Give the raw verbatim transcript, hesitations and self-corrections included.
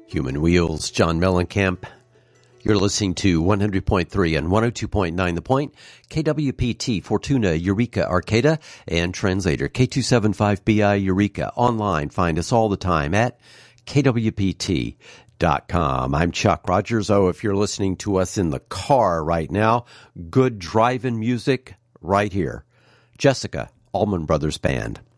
Human Wheels, John Mellencamp. You're listening to one hundred point three and one oh two point nine The Point, K W P T, Fortuna, Eureka, Arcata, and Translator, K two seventy-five B I Eureka. Online, find us all the time at K W P T dot com. I'm Chuck Rogers. Oh, if you're listening to us in the car right now, good driving music right here. Jessica, Allman Brothers Band.